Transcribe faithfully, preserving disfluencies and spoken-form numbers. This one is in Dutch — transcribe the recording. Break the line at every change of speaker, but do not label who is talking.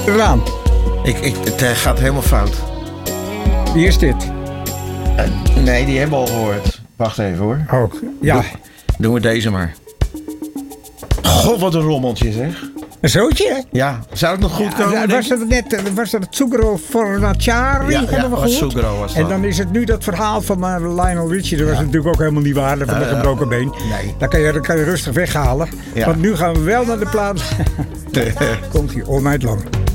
eraan.
Ik, ik, het eh, gaat helemaal fout.
Wie is dit?
Uh, nee, die hebben we al gehoord. Wacht even hoor.
Oh, ja.
Doe, doen we deze maar. God, wat een rommeltje zeg.
Een zootje, hè?
Ja, zou het nog goed
Ja,
komen?
was dat net was dat het Sugro Fornaciari?
Ja,
hebben
ja,
we
was
gehoord?
Sugro was dat.
En dan is het nu dat verhaal van uh, Lionel Richie. Dat was
Ja.
natuurlijk ook helemaal niet waar. Van
Uh,
dat gebroken been.
nee.
Dat kan, je, dat kan je rustig weghalen.
Ja.
Want nu gaan we wel naar de plaats. Komt hier all night long.